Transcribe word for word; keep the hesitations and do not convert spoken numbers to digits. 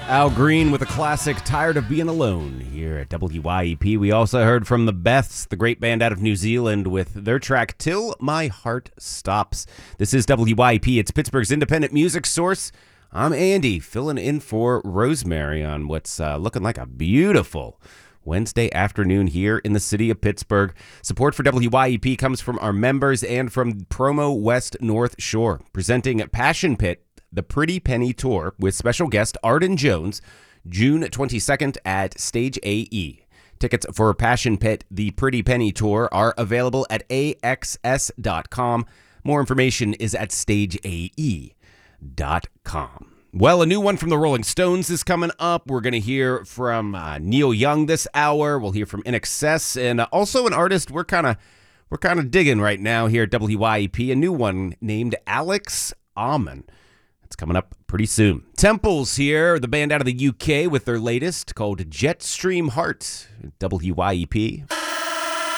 Al Green with a classic Tired of Being Alone here at W Y E P. We also heard from the Beths, the great band out of New Zealand, with their track Till My Heart Stops. This is W Y E P. It's Pittsburgh's independent music source. I'm Andy, filling in for Rosemary on what's uh, looking like a beautiful Wednesday afternoon here in the city of Pittsburgh. Support for W Y E P comes from our members and from Promo West North Shore, presenting Passion Pit, the Pretty Penny Tour, with special guest Arden Jones, June twenty-second at Stage A E. Tickets for Passion Pit, the Pretty Penny Tour, are available at A X S dot com. More information is at stage A E dot com. Well, a new one from the Rolling Stones is coming up. We're going to hear from uh, Neil Young this hour. We'll hear from I N X S, and uh, also an artist we're kind of we're kind of digging right now here at W Y E P, a new one named Alex Amon. It's coming up pretty soon. Temples here, the band out of the U K with their latest called Jetstream Heart. W Y E P.